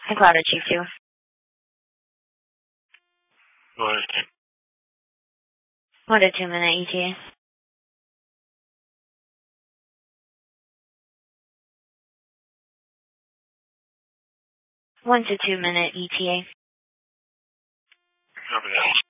Hi, Cloud Chief 2. What? 1 to 2 minute ETA. 1 to 2 minute ETA. Copy that.